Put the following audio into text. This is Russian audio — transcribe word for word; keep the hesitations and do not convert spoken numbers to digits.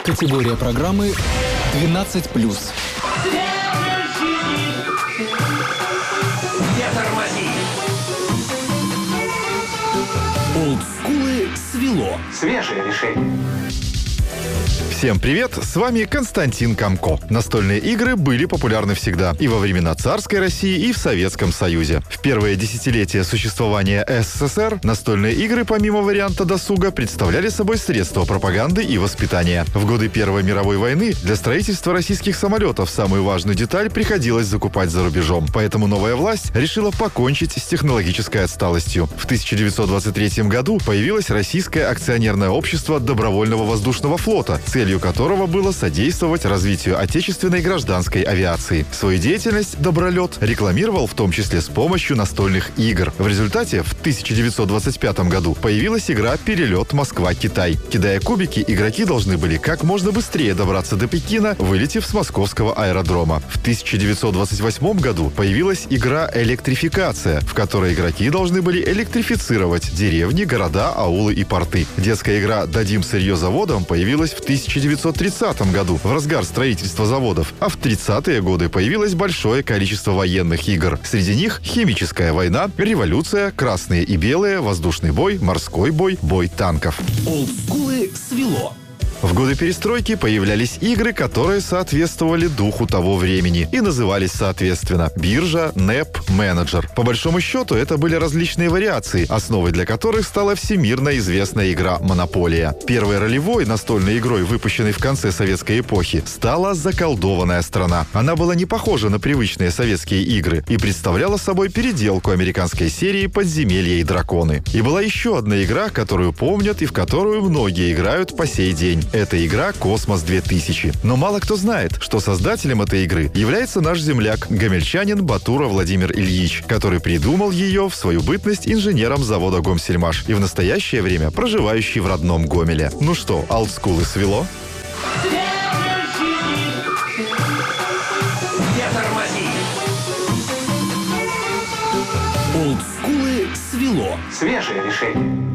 Категория программы двенадцать плюс. Не тормози! Олдскулы свело. Свежее решение. Всем привет, с вами Константин Камко. Настольные игры были популярны всегда, и во времена царской России, и в Советском Союзе. В первое десятилетие существования СССР настольные игры, помимо варианта досуга, представляли собой средства пропаганды и воспитания. В годы Первой мировой войны для строительства российских самолетов самую важную деталь приходилось закупать за рубежом. Поэтому новая власть решила покончить с технологической отсталостью. В тысяча девятьсот двадцать третьем году появилось Российское акционерное общество добровольного воздушного флота, целью которого было содействовать развитию отечественной гражданской авиации. Свою деятельность «Добролет» рекламировал в том числе с помощью настольных игр. В результате в тысяча девятьсот двадцать пятом году появилась игра «Перелет Москва-Китай». Кидая кубики, игроки должны были как можно быстрее добраться до Пекина, вылетев с московского аэродрома. В тысяча девятьсот двадцать восьмом году появилась игра «Электрификация», в которой игроки должны были электрифицировать деревни, города, аулы и порты. Детская игра «Дадим сырье заводам» появилась в тысяча девятьсот тридцатом году, в разгар строительства заводов, а в тридцатые годы появилось большое количество военных игр. Среди них «Химическая война», «Революция», «Красные и белые», «Воздушный бой», «Морской бой», «Бой танков». Олдскулы свело. В годы перестройки появлялись игры, которые соответствовали духу того времени и назывались соответственно «Биржа», «НЭП», «Менеджер». По большому счету, это были различные вариации, основой для которых стала всемирно известная игра «Монополия». Первой ролевой настольной игрой, выпущенной в конце советской эпохи, стала «Заколдованная страна». Она была не похожа на привычные советские игры и представляла собой переделку американской серии «Подземелья и драконы». И была еще одна игра, которую помнят и в которую многие играют по сей день. Это игра «Космос две тысячи». Но мало кто знает, что создателем этой игры является наш земляк, гомельчанин Батура Владимир Ильич, который придумал ее в свою бытность инженером завода «Гомсельмаш» и в настоящее время проживающий в родном Гомеле. Ну что, олдскулы свело? Не тормози! Олдскулы свело. Свежее решение.